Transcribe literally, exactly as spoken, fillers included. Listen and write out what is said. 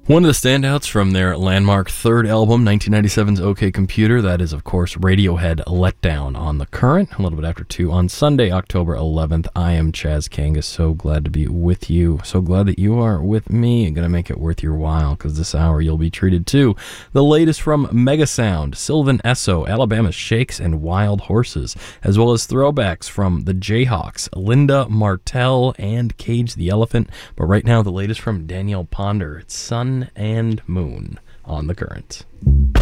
One of the standouts from their landmark third album, nineteen ninety-seven's OK Computer, that is, of course, Radiohead Letdown on The Current, a little bit after two on Sunday, October eleventh. I am Chaz Kangas, so glad to be with you. So glad that you are with me. I'm going to make it worth your while, because this hour you'll be treated to the latest from Megasound, Sylvan Esso, Alabama Shakes, and Wild Horses, as well as throwbacks from the Jayhawks, Linda Martell, and Cage the Elephant. But right now, the latest from Danielle Ponder. It's Sun and Moon on The Current.